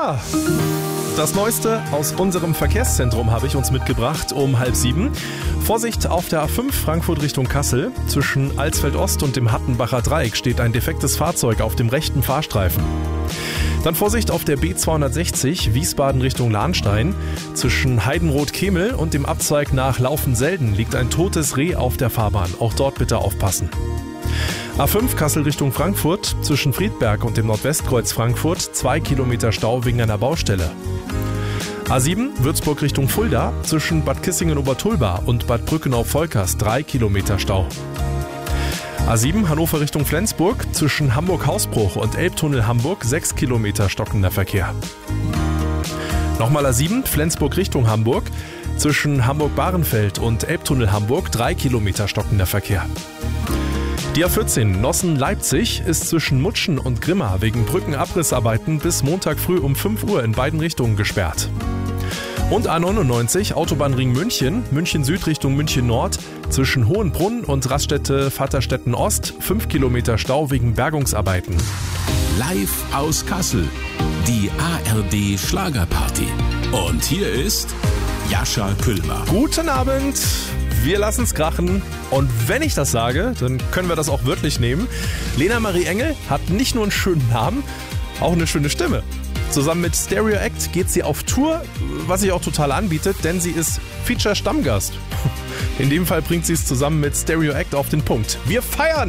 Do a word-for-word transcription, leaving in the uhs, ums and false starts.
Ja, das Neueste aus unserem Verkehrszentrum habe ich uns mitgebracht um halb sieben. Vorsicht auf der A fünf Frankfurt Richtung Kassel. Zwischen Alsfeld Ost und dem Hattenbacher Dreieck steht ein defektes Fahrzeug auf dem rechten Fahrstreifen. Dann Vorsicht auf der B zweihundertsechzig Wiesbaden Richtung Lahnstein. Zwischen Heidenroth-Kemel und dem Abzweig nach Laufen-Selden liegt ein totes Reh auf der Fahrbahn. Auch dort bitte aufpassen. A fünf Kassel Richtung Frankfurt. Zwischen Friedberg und dem Nordwestkreuz Frankfurt zwei Kilometer Stau wegen einer Baustelle. A sieben Würzburg Richtung Fulda. Zwischen Bad Kissingen-Obertulba und Bad Brückenau-Volkers drei Kilometer Stau. A sieben Hannover Richtung Flensburg, zwischen Hamburg-Hausbruch und Elbtunnel Hamburg sechs Kilometer stockender Verkehr. Nochmal A sieben Flensburg Richtung Hamburg, zwischen Hamburg-Bahrenfeld und Elbtunnel Hamburg drei Kilometer stockender Verkehr. Die A vierzehn Nossen-Leipzig ist zwischen Mutschen und Grimma wegen Brückenabrissarbeiten bis Montag früh um fünf Uhr in beiden Richtungen gesperrt. Und A neunundneunzig Autobahnring München, München Süd Richtung München Nord, zwischen Hohenbrunn und Raststätte Vaterstetten Ost fünf Kilometer Stau wegen Bergungsarbeiten. Live aus Kassel, die A R D Schlagerparty. Und hier ist Jascha Küllmer. Guten Abend, wir lassen's krachen. Und wenn ich das sage, dann können wir das auch wörtlich nehmen. Lena Marie Engel hat nicht nur einen schönen Namen, auch eine schöne Stimme. Zusammen mit Stereo Act geht sie auf Tour, was sich auch total anbietet, denn sie ist Feature-Stammgast. In dem Fall bringt sie es zusammen mit Stereo Act auf den Punkt. Wir feiern!